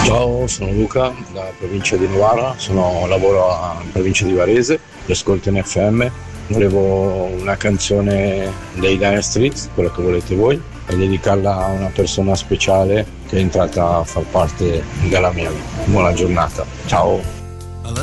Ciao, sono Luca, da provincia di Novara, lavoro in provincia di Varese, vi ascolto in FM. Volevo una canzone dei Dire Straits, quella che volete voi, e dedicarla a una persona speciale che è entrata a far parte della mia vita. Buona giornata, ciao!